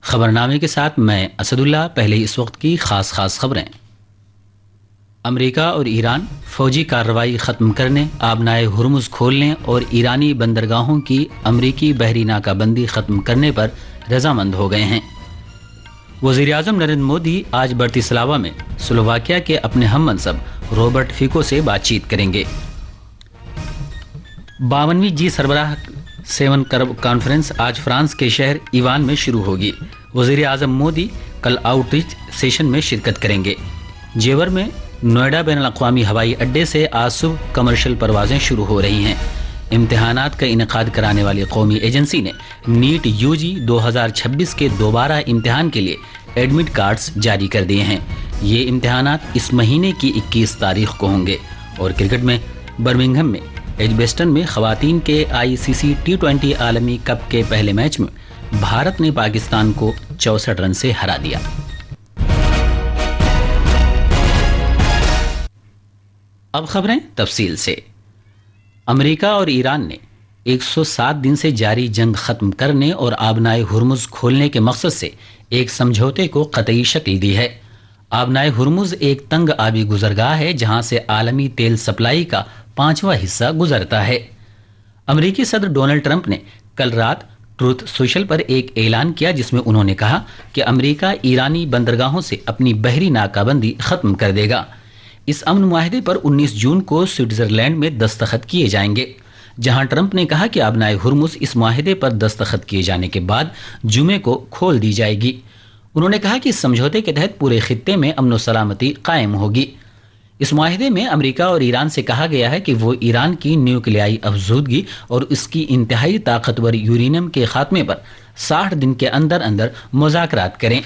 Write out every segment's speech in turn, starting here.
خبرنامے کے ساتھ میں اسداللہ۔ پہلے اس وقت کی خاص خبریں۔ امریکہ اور ایران فوجی کارروائی ختم کرنے، آبنائے ہرمز کھولنے اور ایرانی بندرگاہوں کی امریکی بحری ناکہ بندی ختم کرنے پر رضامند ہو گئے ہیں۔ وزیر اعظم نریندر مودی آج برتیسلاوا میں سلوواکیہ کے اپنے ہم منصب رابرٹ فیکو سے بات چیت کریں گے۔ 52ویں جی سربراہ 7 کانفرنس آج فرانس کے شہر ایوان میں شروع ہوگی۔ وزیر اعظم مودی کل آؤٹ ریچ سیشن میں شرکت کریں گے۔ جیور میں نوئیڈا بین الاقوامی ہوائی اڈے سے آج صبح کمرشل پروازیں شروع ہو رہی ہیں۔ امتحانات کا انعقاد کرانے والی قومی ایجنسی نے نیٹ UG 2026 کے دوبارہ امتحان کے لیے ایڈمٹ کارڈز جاری کر دیے ہیں۔ یہ امتحانات اس مہینے کی 21 تاریخ کو ہوں گے۔ اور کرکٹ میں برمنگھم میں ایجبسٹن میں خواتین کے ICC T20 عالمی کپ کے پہلے میچ میں بھارت نے پاکستان کو 64 رن سے ہرا دیا۔ اب خبریں تفصیل سے۔ امریکہ اور ایران نے 107 دن سے جاری جنگ ختم کرنے اور آبنائے ہرمز کھولنے کے مقصد سے ایک سمجھوتے کو قطعی شکل دی ہے۔ آبنائے ہرمز ایک تنگ آبی گزرگاہ ہے جہاں سے عالمی تیل سپلائی کا 5واں حصہ گزرتا ہے۔ امریکی صدر ڈونلڈ ٹرمپ نے کل رات ٹروتھ سوشل پر ایک اعلان کیا جس میں انہوں نے کہا کہ امریکہ ایرانی بندرگاہوں سے اپنی بحری ناکہ بندی ختم کر دے گا۔ اس امن معاہدے پر 19 جون کو سوئٹزرلینڈ میں دستخط کیے جائیں گے، جہاں ٹرمپ نے کہا کہ آبنائے ہرمز اس معاہدے پر دستخط کیے جانے کے بعد جمعے کو کھول دی جائے گی۔ انہوں نے کہا کہ اس سمجھوتے کے تحت پورے خطے میں امن و سلامتی قائم ہوگی۔ اس معاہدے میں امریکہ اور ایران سے کہا گیا ہے کہ وہ ایران کی نیوکلیائی افزودگی اور اس کی انتہائی طاقتور یورینیم کے خاتمے پر 60 دن کے اندر اندر مذاکرات کریں۔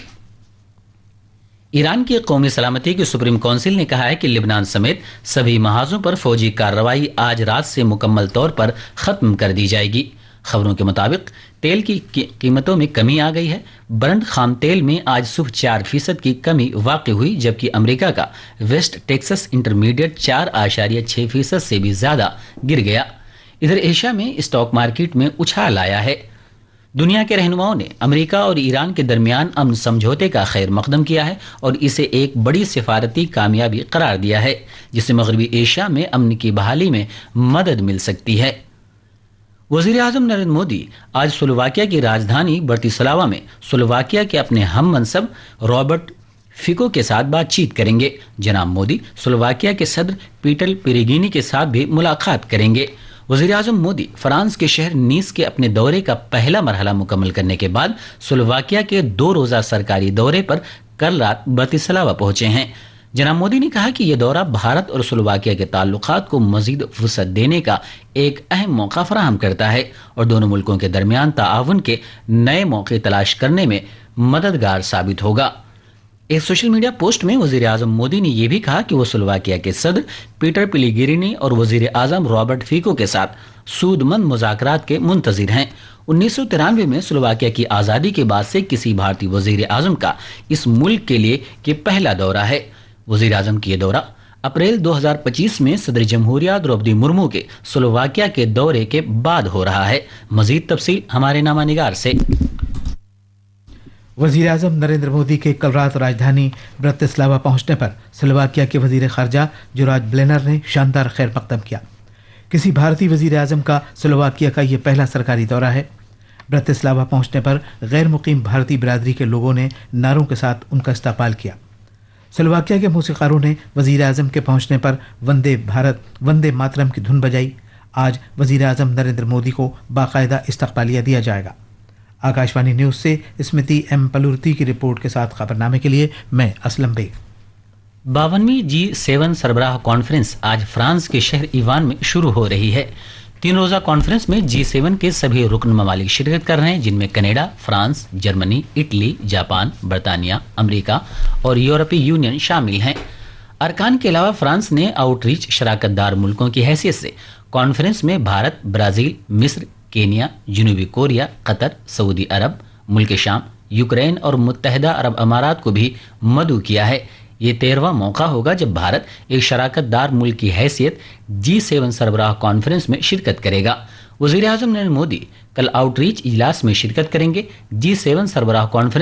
ایران کی قومی سلامتی کی سپریم کونسل نے کہا ہے کہ لبنان سمیت سبھی محاذوں پر فوجی کارروائی آج رات سے مکمل طور پر ختم کر دی جائے گی۔ خبروں کے مطابق تیل کی قیمتوں میں کمی آ گئی ہے۔ برنٹ خام تیل میں آج صبح 4% کی کمی واقع ہوئی، جبکہ امریکہ کا ویسٹ ٹیکسس انٹرمیڈیٹ 4.6% سے بھی زیادہ گر گیا۔ ادھر ایشیا میں اسٹاک مارکیٹ میں اچھال آیا ہے۔ دنیا کے رہنماؤں نے امریکہ اور ایران کے درمیان امن سمجھوتے کا خیر مقدم کیا ہے اور اسے ایک بڑی سفارتی کامیابی قرار دیا ہے جس سے مغربی ایشیا میں امن کی بحالی میں مدد مل سکتی ہے۔ وزیر اعظم نریندر مودی آج سلوواکیہ کی راجدھانی برتیسلاوا میں سلوواکیہ کے اپنے ہم منصب رابرٹ فیکو کے ساتھ بات چیت کریں گے۔ جناب مودی سلوواکیہ کے صدر پیٹر پیریگینی کے ساتھ بھی ملاقات کریں گے۔ وزیر اعظم مودی فرانس کے شہر نیس کے اپنے دورے کا پہلا مرحلہ مکمل کرنے کے بعد سلوواکیہ کے 2 روزہ سرکاری دورے پر کل رات برتیسلاوا پہنچے ہیں۔ جناب مودی نے کہا کہ یہ دورہ بھارت اور سلوواکیہ کے تعلقات کو مزید وسعت دینے کا ایک اہم موقع فراہم کرتا ہے اور دونوں ملکوں کے درمیان تعاون کے نئے موقع تلاش کرنے میں مددگار ثابت ہوگا۔ ایک سوشل میڈیا پوسٹ میں وزیر اعظم مودی نے یہ بھی کہا کہ وہ سلوواکیہ کے صدر پیٹر پیلیگرینی اور وزیر اعظم رابرٹ فیکو کے ساتھ سود مند مذاکرات کے منتظر ہیں۔ 1993 میں سلوواکیہ کی آزادی کے بعد سے کسی بھارتی وزیر اعظم کا اس ملک کے لیے یہ پہلا دورہ ہے۔ وزیر اعظم کی یہ دورہ اپریل 2025 میں صدر جمہوریہ دروپدی مرمو کے سلوواکیہ کے دورے کے بعد ہو رہا ہے۔ مزید تفصیل ہمارے نامہ نگار سے۔ وزیر اعظم نریندر مودی کے کل رات راجدھانی برتیسلاوا پہنچنے پر سلوواکیہ کے وزیر خارجہ جوراج بلینر نے شاندار خیر مقدم کیا۔ کسی بھارتی وزیر اعظم کا سلوواکیہ کا یہ پہلا سرکاری دورہ ہے۔ برتیسلاوا پہنچنے پر غیر مقیم بھارتی برادری کے لوگوں نے نعروں کے ساتھ ان کا استقبال کیا۔ سلوواکیہ کے موسیقاروں نے وزیر اعظم کے پہنچنے پر وندے بھارت وندے ماترم کی دھن بجائی۔ آج وزیر اعظم نریندر مودی کو باقاعدہ استقبالیہ دیا جائے گا۔ آکاشوانی نیوز سے اسمرتی ایم پلورتی کی رپورٹ کے ساتھ خبرنامے کے لیے میں اسلم بیگ۔ 52ویں G7 سربراہ کانفرنس آج فرانس کے شہر ایوان میں شروع ہو رہی ہے۔ 3 روزہ کانفرنس میں G7 کے سبھی رکن ممالک شرکت کر رہے ہیں، جن میں Canada, France, Germany, Italy, Japan, برطانیہ، امریکہ اور یورپی یونین شامل ہیں۔ ارکان کے علاوہ فرانس نے آؤٹ ریچ شراکت دار ملکوں کی حیثیت سے کانفرنس میں بھارت، برازیل، مصر، کینیا، جنوبی کوریا، قطر، سعودی عرب، ملک شام، یوکرین اور متحدہ عرب امارات کو بھی مدعو کیا ہے۔ یہ 13واں موقع ہوگا جب بھارت ایک شراکت دار ملک کی حیثیت G7 سربراہ کانفرنس میں شرکت کرے گا۔ وزیر اعظم نریندر مودی کل آؤٹ ریچ اجلاس میں شرکت کریں گے۔ G7 سربراہ کانفرنس